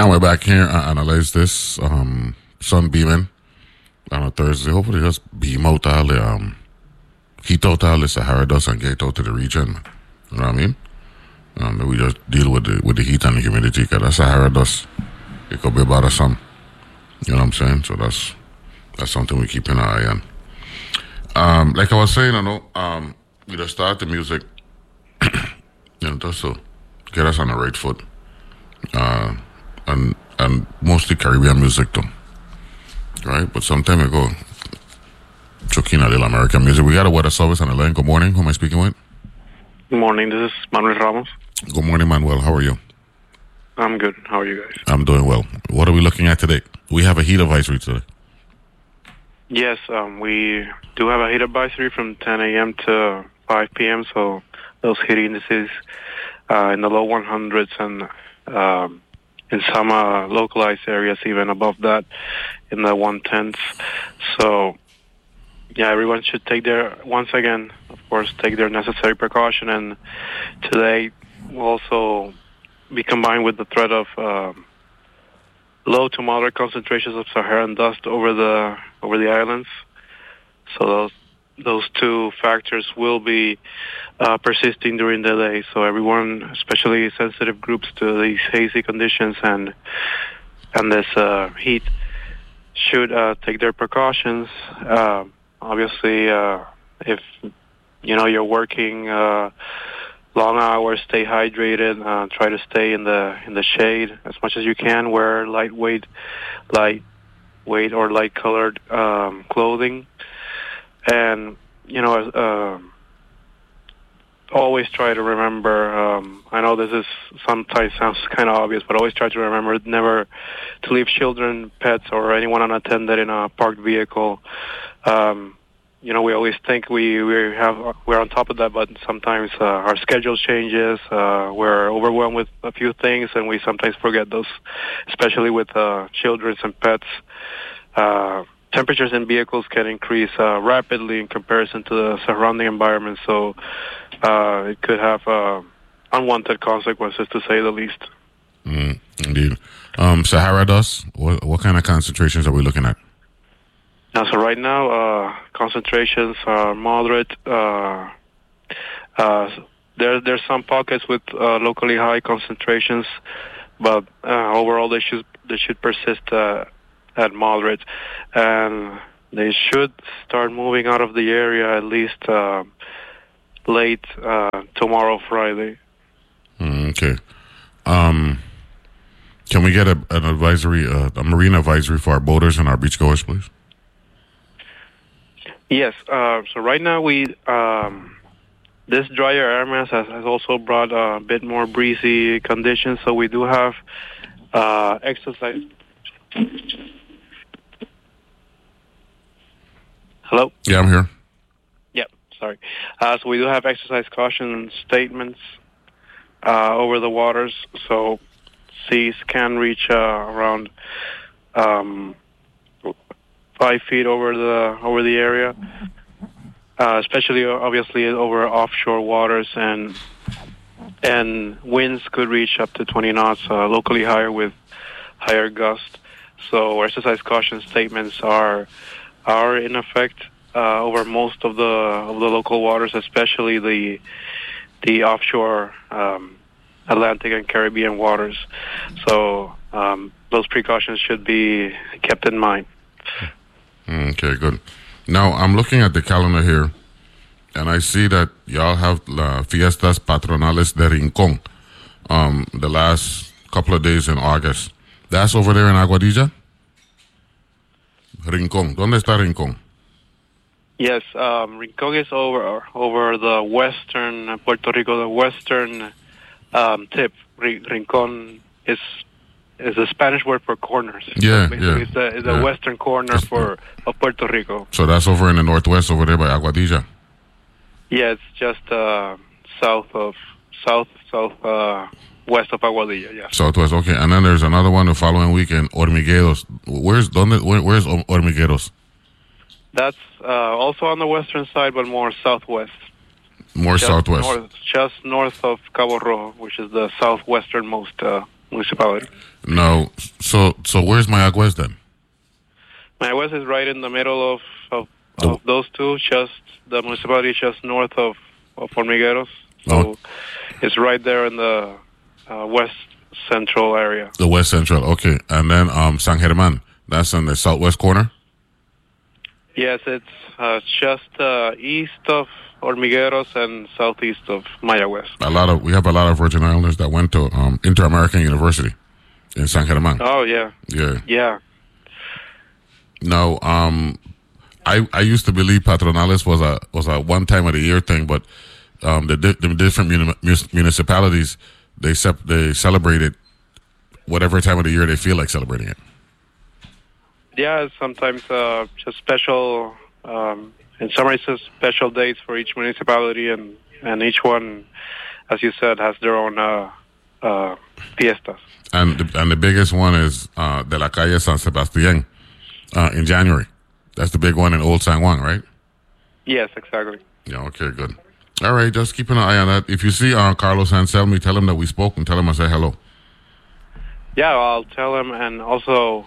And we're back here to analyze this sun beaming on a Thursday. Hopefully just beam out all the heat out all the Sahara dust and get out to the region. You know what I mean? We just deal with the heat and the humidity because that Sahara dust, it could be bothersome. You know what I'm saying? So that's something we keep an eye on. Like I was saying, we just start the music, just to get us on the right foot. And mostly Caribbean music too, right? But some time ago, choking a little American music. We got a weather service on the line. Good morning. Who am I speaking with? Good morning. This is Manuel Ramos. Good morning, Manuel. How are you? I'm good. How are you guys? I'm doing well. What are we looking at today? We have a heat advisory today. Yes, we do have a heat advisory from 10 a.m. to 5 p.m. So those heat indices in the low 100s and in some localized areas even above that in the 110s. So yeah, everyone should take once again, of course, take their necessary precaution. And today will also be combined with the threat of low to moderate concentrations of Saharan dust over the islands. So those two factors will be persisting during the day. So everyone, especially sensitive groups to these hazy conditions and this heat, should take their precautions. Obviously, if you're working long hours, stay hydrated. Try to stay in the shade as much as you can. Wear lightweight or light-colored clothing, and always try to remember. I know this is sometimes sounds kind of obvious, but always try to remember never to leave children, pets, or anyone unattended in a parked vehicle. We always think we're on top of that, but sometimes our schedule changes. We're overwhelmed with a few things, and we sometimes forget those, especially with children and pets. Temperatures in vehicles can increase rapidly in comparison to the surrounding environment, so it could have unwanted consequences, to say the least. Indeed. Sahara dust, what kind of concentrations are we looking at? So right now, concentrations are moderate. There's some pockets with locally high concentrations, but overall they should persist at moderate, and they should start moving out of the area at least late tomorrow, Friday. Okay. Can we get an advisory, a marine advisory for our boaters and our beachgoers, please? Yes. So right now this drier air mass has also brought a bit more breezy conditions. So we do have exercise. Hello? Yeah, I'm here. Yep. Sorry. So we do have exercise caution statements over the waters. So seas can reach around 5 feet over the area, especially obviously over offshore waters, and winds could reach up to 20 knots, locally higher with higher gust. So exercise caution statements are in effect over most of the local waters, especially the offshore Atlantic and Caribbean waters. So those precautions should be kept in mind. Okay, good. Now, I'm looking at the calendar here, and I see that y'all have La Fiestas Patronales de Rincón the last couple of days in August. That's over there in Aguadilla? Rincón. ¿Dónde está Rincón? Yes, Rincón is over the western Puerto Rico, the western tip. Rincón is the Spanish word for corners. Yeah, so yeah. It's the western corner of Puerto Rico. So that's over in the northwest, over there by Aguadilla. Yeah, it's just west of Aguadilla. Yeah. Southwest. Okay, and then there's another one the following week in Hormigueros. Where's Hormigueros? That's also on the western side, but more southwest. More southwest. Just north of Cabo Rojo, which is the southwesternmost municipality. No, so where's Mayagüez then? Mayagüez is right in the middle of The- those two. Just the municipality is just north of Hormigueros. So Oh. it's right there in the west central area. The West Central, okay. And then San Germán, that's in the southwest corner? Yes, it's just east of Hormigueros and southeast of Mayagüez. We have a lot of Virgin Islanders that went to Inter-American University in San Germán. Oh, yeah. Yeah. Yeah. No, I used to believe Patronales was a one time of the year thing, but the different municipalities they celebrate it whatever time of the year they feel like celebrating it. Yeah, sometimes just special, in summer it's just special dates for each municipality, and each one, as you said, has their own fiestas. And the biggest one is de la Calle San Sebastián in January. That's the big one in Old San Juan, right? Yes, exactly. Yeah, okay, good. All right, just keep an eye on that. If you see Carlos Anselmi, tell him that we spoke and tell him I said hello. Yeah, I'll tell him, and also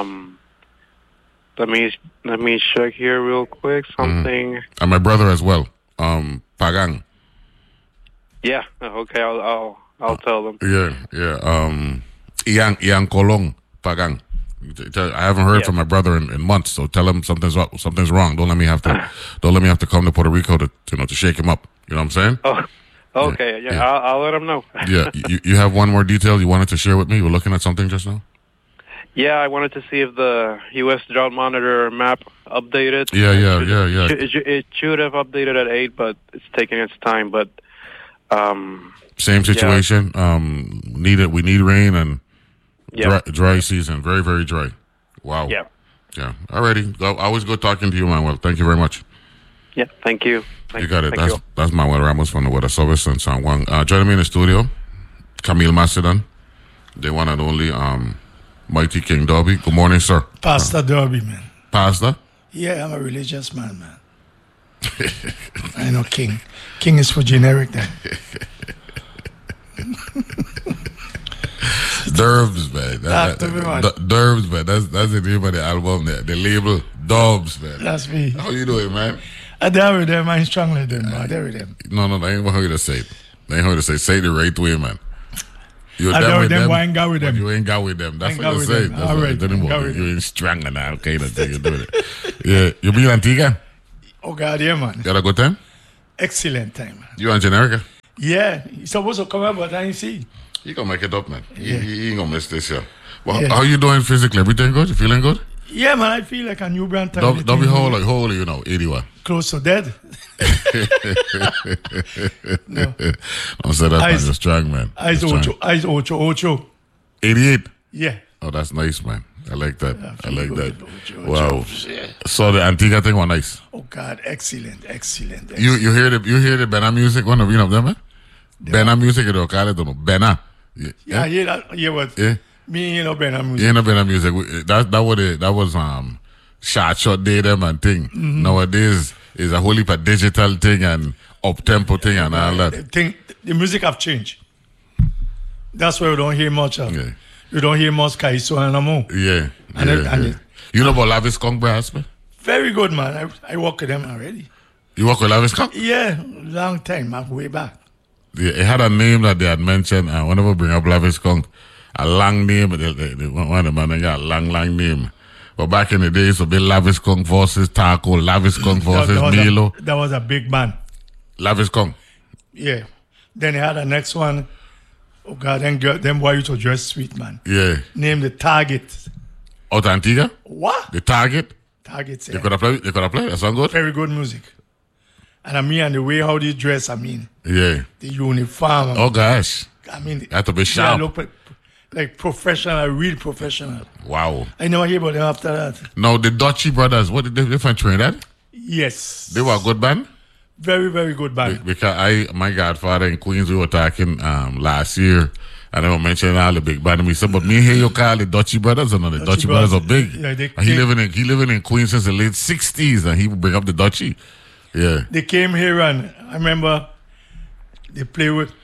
let me check here real quick something. And my brother as well, Pagan. Yeah, okay, I'll tell them. Yeah. Ian Colon, Pagan. I haven't heard from my brother in months, so tell him something's wrong. Don't let me have to come to Puerto Rico to shake him up. You know what I'm saying? Oh, okay. Yeah. I'll let him know. Yeah. You have one more detail you wanted to share with me? You were looking at something just now? Yeah, I wanted to see if the U.S. Drought Monitor map updated. Yeah. It should have updated at 8, but it's taking its time. But same situation. We need rain and dry season. Very, very dry. Wow. Yeah. Yeah. Alrighty. Always good talking to you, Manuel. Thank you very much. Yeah. Thank you. You got it. That's Manuel Ramos from the Weather Service in San Juan. Joining me in the studio, Camille Macedon, the one and only Mighty King Derby. Good morning, sir. Pastor Derby, man. Pastor? Yeah, I'm a religious man. I know King. King is for generic then. Derbs, man. Derbs, man. That's the name of the album there. The label, Dobbs, man. That's me. How you doing, man? I dare with them. I'm strong with them. I dare with them. No, I ain't how you to say it. I ain't how you to say it. Say it the right way, man. You're I done dare with with them, them, but I ain't got with them. you ain't got with them. That's Ain't what got you with say. them. That's All what right, you ain't got with You ain't stronger now. Okay, that's how you do it. Yeah, you be in Antigua? Oh, God, yeah, man. You had a good time? Excellent time, man. You and Generica? Yeah, he's supposed to come out, but I ain't see. You gonna make it up, man. Yeah. You ain't gonna miss this year. Well, Yeah. how you doing physically? Everything good? You feeling good? Yeah, man, I feel like a new brand time. Don't be how old are you now? 81. Close to dead. No. Don't say that, man. Ice- You're strong, man. Eyes You're strong. Ocho. 88. Yeah. Oh, that's nice, man. I like that. I feel like good, that. Ocho. Wow. Yeah. So the Antigua thing was nice. Oh, God, excellent. You hear the Bena music? One of you know them, man? Bena music, you call it, don't know. Bena. Yeah, I hear that. Yeah, what? Yeah. Me, you know, Ben, I'm You ain't no Bena music. That was shot day them and thing. Nowadays is a whole heap of digital thing and up tempo thing and all that. The music have changed. That's why we don't hear much of. Yeah. We don't hear much Kaiso and Amo. Yeah. And You know about Lavis Kong Brass, man? Very good, man. I work with them already. You work with Lavis Kong? Yeah, long time. I'm way back. Yeah, it had a name that they had mentioned, and whenever we bring up Lavis Kong, a long name, one of them, they got a long name. But back in the days, so be Lavis Kong versus Taco, Lavis Kong versus Milo. That was a big man. Lavis Kong. Yeah. Then they had the next one. Oh, God, them boy used to dress sweet, man. Yeah. Named the Target. Out of Antigua? What? The Target? Target, They could have played. That sound good? very good music. And I mean, and the way how they dress, I mean, Yeah. the uniform. Oh, gosh. I mean, Had to be they sharp. look like professional, real professional. Wow. I never hear about them after that. Now, the Dutchy brothers, what did they from Trinidad? Yes. They were a good band? Very, very good band. Because my godfather in Queens, we were talking last year, and they were mentioning all the big band. And we said, but me here you call the Dutchy brothers, and the Dutchy brothers are big. Yeah, And he living in Queens since the late 60s, and he would bring up the Dutchy. Yeah. They came here, and I remember they play with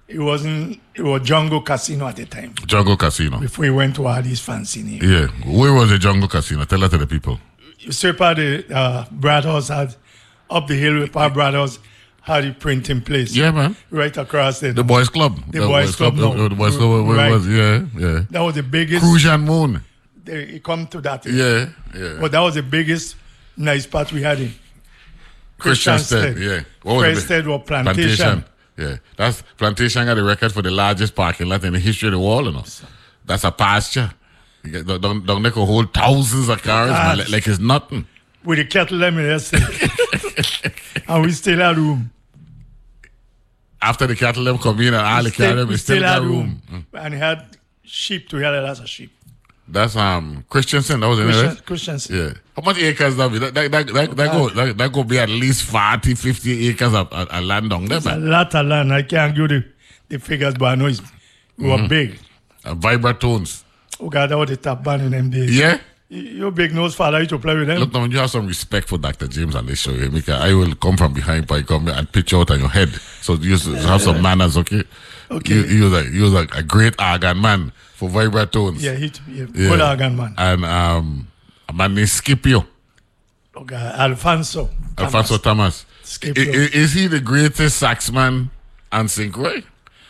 It was Jungle Casino at the time. Jungle Casino. Before he went to all these fancy names. Yeah. Where was the Jungle Casino? Tell that to the people. So part the Brad House had up the hill with our brothers had the printing place. Yeah, man. Right across there. The Boys Club. The Boys Club. The Boys Club where Right. it was. Yeah, yeah. That was the biggest. Crucian Moon. It come to that. Yeah, yeah. But that was the biggest nice part we had in Christiansted. Yeah. What was it? Christiansted or Plantation. Yeah. That's Plantation got the record for the largest parking lot in the history of the world, you know. That's a pasture. Don't they could hold thousands of cars, man, like it's nothing. With the kettle them in there. And we still had room. After the cattle them come in and all the cattle them, we still had room. And he had sheep to hear that's a sheep. That's Christiansen, that was in there, right? Christiansen. Yeah. How much acres that be? That go be at least 40, 50 acres of land down there, It's a man. lot of land. I can't give the figures, but I know we were big. Vibratones. Oh God, that was the top band in them days. Yeah? Your big nose father used to play with them. Look, now, when you have some respect for Dr. James on this show, because I will come from behind by come and pitch out on your head. So you have some manners, okay? Okay. He was a great organ man for vibratones. Yeah, good organ man. And a man named Scipio. Oh God, Alfonso Thomas. Scipio. Is he the greatest saxman and synchro?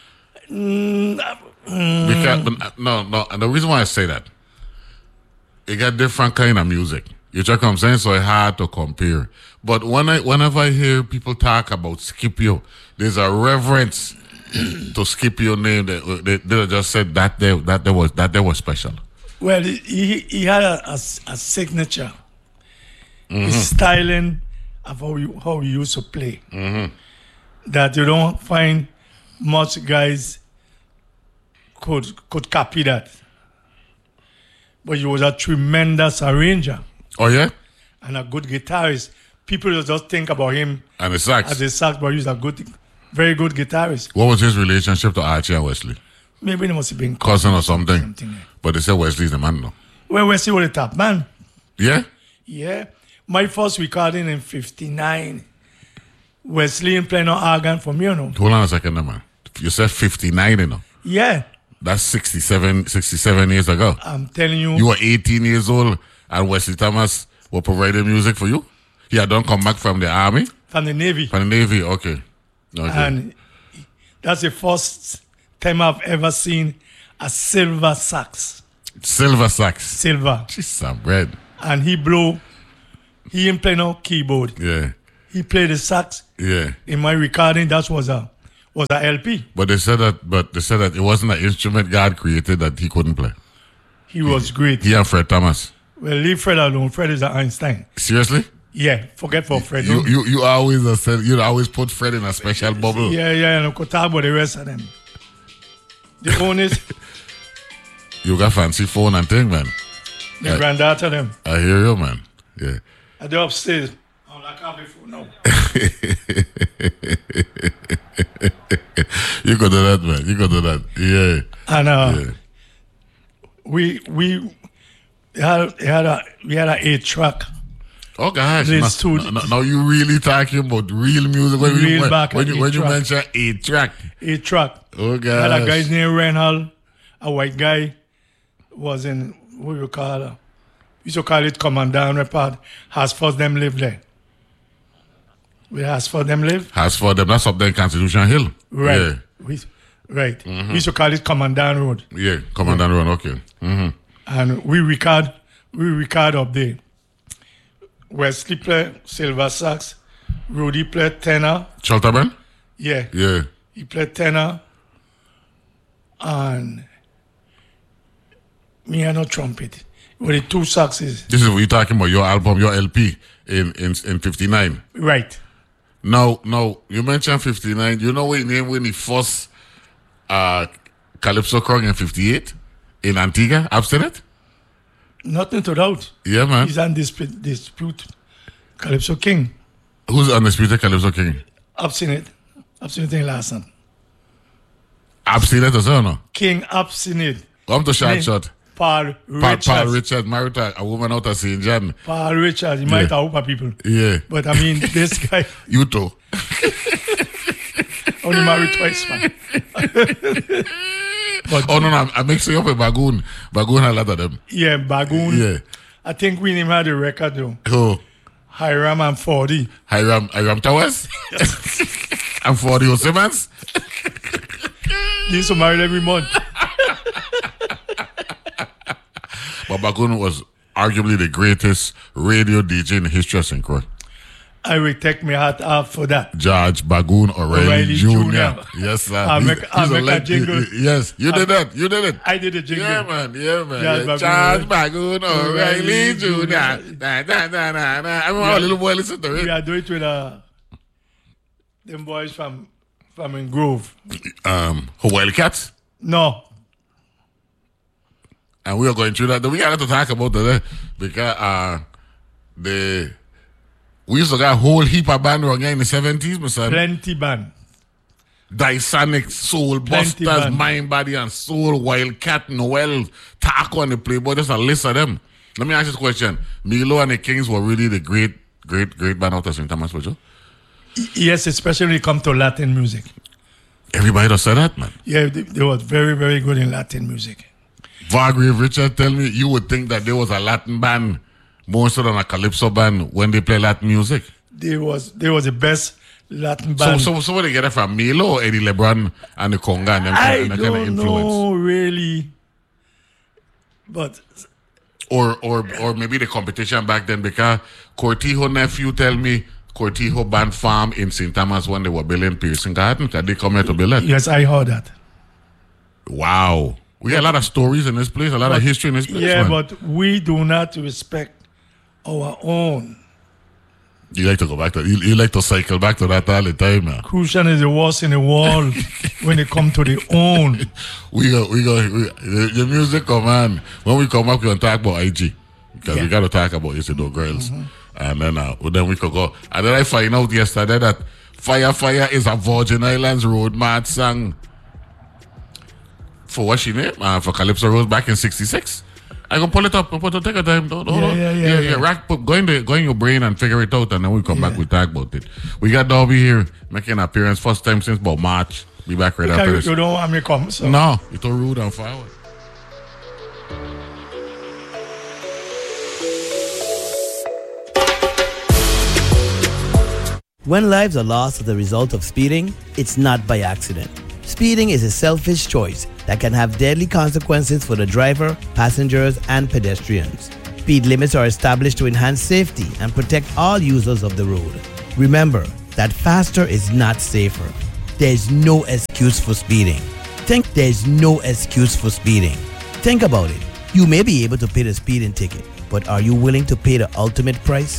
Because no, and the reason why I say that, it got different kind of music. You check what I'm saying? So it's hard to compare. But whenever I hear people talk about Scipio, there's a reverence to Scipio name. They just said that they was special. Well, he had a signature. His styling of how he used to play. That you don't find much guys could copy that. But he was a tremendous arranger. Oh yeah? And a good guitarist. People just think about him And the sax. as a sax, but he's a very good guitarist. What was his relationship to Archie and Wesley? Maybe they must have been Cousin or something. yeah. But they said Wesley's the man, no? Well, Wesley was the top man. Yeah? Yeah. My first recording in 59. Wesley playing on organ for me, you know. Hold on a second, man. You said 59, you know? Yeah. That's 67 years ago. I'm telling you. You were 18 years old and Wesley Thomas was providing music for you? He had done come back from the army? From the Navy. From the Navy, okay. And that's the first time I've ever seen a silver sax. Silver sax. Silver. Jeez, some bread. And he ain't play no keyboard. Yeah. He played the sax. Yeah. In my recording, that was a LP. But they said that it wasn't an instrument God created that he couldn't play. He was great. He and Fred Thomas. Well, leave Fred alone. Fred is an Einstein. Seriously? Yeah, forget for Fred. You always said you always put Fred in a special bubble. Yeah, and I could talk about the rest of them. The owners, You got fancy phone and thing, man. the granddaughter them. I hear you, man. Yeah. And they're upstairs. Oh, I can't be fool now. You could do that, man. You could do that. Yeah. And Yeah. we had a 8-track. Oh gosh! Let's Now you really talking about real music when you eight-track. mention 8-track. 8-track. Oh gosh! Had a guy named Renhal, a white guy, was in what you call we used to call it Commandant Report. Hasford them live there. Where Hasford them live? Hasford them, that's up there in Constitution Hill. Right. Yeah. Right. We used to call it Commandant Road. Yeah, Commandant Road, okay. Mm-hmm. And we record up there. Wesley play silver sax, Rudy play tenor. Chalterburn? Yeah. Yeah. He played tenor. And me and no trumpet. With the 2 saxes. This is what you're talking about, your album, your LP in 59. Right. No, you mentioned 59. You know what he named when he first Calypso Krong in 58 in Antigua, Abstinent? Nothing to doubt. Yeah, man. He's undisputed Calypso King. Who's undisputed Calypso King? Abstinent in last name. Abstinent as well, no? King Abstinent. Come to shot. Paul Richards. Paul Richards married a woman out of St. John. Paul Richards. He might have people. Yeah. But I mean, this guy. You too. Only married twice, man. But, Oh, no, I'm mixing up with Bagoon. Bagoon had a lot of them. yeah, Bagoon. Yeah. I think we even had a record though. Oh, Hiram and 40. Hiram Towers? And 40 Simmons? They used to marry every month. But Bagoon was arguably the greatest radio DJ in the history of St. Croix. I will take my hat off for that. George Bagoon O'Reilly Jr. Yes, sir. I'll make a jingle. Yes, you did that. You did it. I did a jingle. Yeah, man. George George Bagoon Bagoon O'Reilly Jr. I remember our little boy listened to We it. are doing it with them boys from in Grove. Wildcats. No. And we are going through that. We got to talk about that because we used to get a whole heap of band around here in the 70s, my son. Plenty band. Dysonic, Soul Plenty Busters, band. Mind Body and Soul, Wildcat, Noel, Taco and the Playboy. There's a list of them. Let me ask you this question. Milo and the Kings were really the great band out of St. Thomas, would you? Yes, especially when it comes to Latin music. Everybody does say that, man. Yeah, they were very, very good in Latin music. Vargrave Richard, tell me, you would think that there was a Latin band more so than a Calypso band when they play Latin music. They was the best Latin band. So what they get it from Milo or Eddie LeBron and the Conga and them I kind of don't influence? know really, but Or maybe the competition back then, because Cortijo nephew tell me Cortijo band farm in St. Thomas when they were building Pearson Garden, because they come here to build it. yes, I heard that. Wow. We got a lot of stories in this place, a lot of history in this place. Yeah, man. but we do not respect our own. You like to go back to you like to cycle back to that all the time, man. Crucian is the worst in the world when it come to the own. The music come on. When we come back, we're gonna talk about IG. Because Yeah. we gotta talk about Isidore Girls. And then we could go. And then I find out yesterday that Fire is a Virgin Islands Road Mad song. For what she named? For Calypso Rose back in 66. I can pull it up. Take a time. Hold on. Yeah. Go in your brain and figure it out, and then we come back. We talk about it. We got Darby here making an appearance first time since about March. Be back right after Because this. you don't want me to come. So. No, it's too rude and forward. When lives are lost as a result of speeding, it's not by accident. Speeding is a selfish choice that can have deadly consequences for the driver, passengers, and pedestrians. Speed limits are established to enhance safety and protect all users of the road. Remember that faster is not safer. There's no excuse for speeding. Think about it. You may be able to pay the speeding ticket, but are you willing to pay the ultimate price?